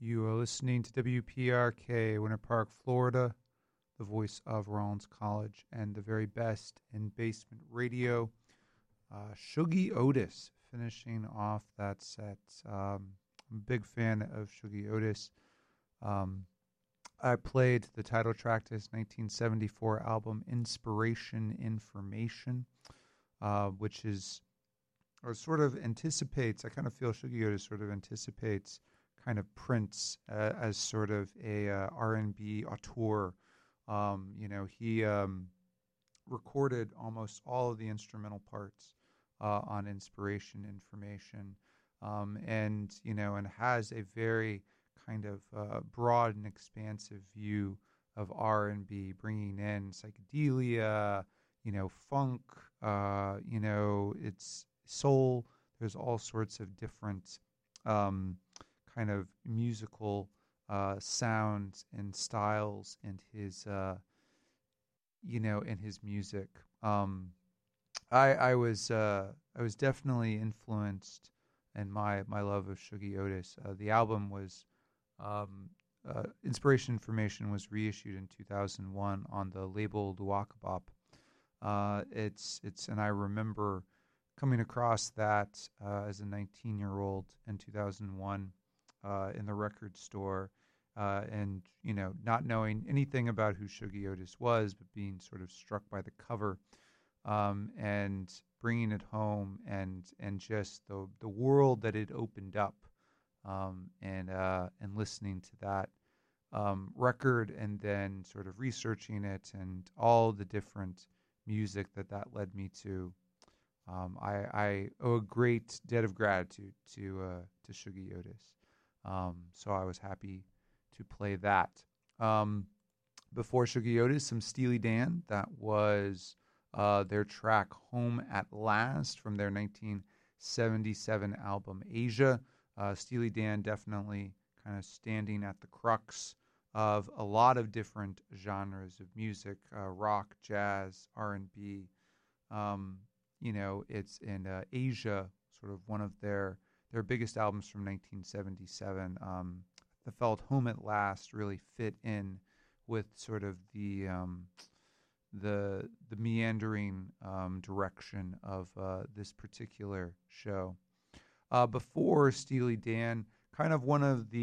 You are listening to WPRK, Winter Park, Florida, the voice of Rollins College, and the very best in basement radio. Shuggie Otis finishing off that set. I'm a big fan of Shuggie Otis. I played the title track to his 1974 album, Inspiration Information, which is, or sort of anticipates, I kind of feel Shuggie Otis sort of anticipates kind of Prince as sort of a R&B auteur. He recorded almost all of the instrumental parts on Inspiration Information, and has a very kind of broad and expansive view of R&B, bringing in psychedelia, funk, it's soul. There's all sorts of different kind of musical sounds and styles in his in his music. I was definitely influenced in my love of Shuggie Otis. The album was Inspiration Information was reissued in 2001 on the label Luwakabop. And I remember coming across that as a 19-year-old in 2001 in the record store, and not knowing anything about who Shuggie Otis was, but being sort of struck by the cover, and bringing it home, and just the world that it opened up, and listening to that record, and then sort of researching it and all the different music that led me to. I owe a great debt of gratitude to Shuggie Otis. So I was happy to play that. Before Shuggie Otis, some Steely Dan. That was their track Home at Last from their 1977 album Asia. Steely Dan definitely kind of standing at the crux of a lot of different genres of music, rock, jazz, R&B. It's in Asia, sort of one of their biggest albums from 1977. The felt Home at Last really fit in with sort of the meandering direction of this particular show. Before Steely Dan, kind of one of the